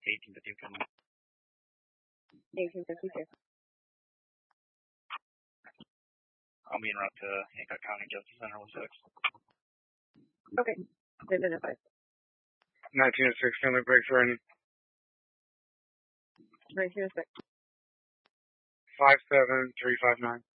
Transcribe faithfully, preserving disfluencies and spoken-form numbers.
eighteen fifty-two. eighteen fifty-two. I'll be en route to Hancock County Justice Center with six. Okay. Identify. nineteen oh six, family break for an nineteen oh six. five seven three five nine.